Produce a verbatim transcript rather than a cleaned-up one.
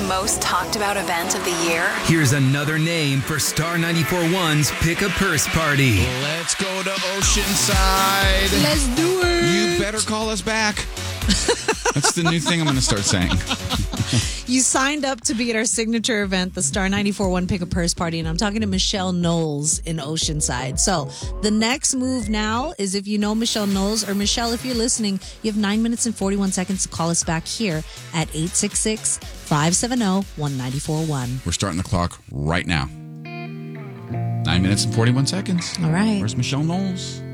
most talked about event of the year? Here's another name for Star ninety-four point one's Pick a Purse Party. Let's go to Oceanside. Let's do it. You better call us back. That's the new thing I'm going to start saying. You signed up to be at our signature event, the Star ninety-four point one Pick a Purse Party, and I'm talking to Michelle Knowles in Oceanside. So the next move now is if you know Michelle Knowles, or Michelle, if you're listening, you have nine minutes and forty-one seconds to call us back here at eight six six, five seven zero, one nine four one. We're starting the clock right now. Nine minutes and forty-one seconds. All right. Where's Michelle Knowles?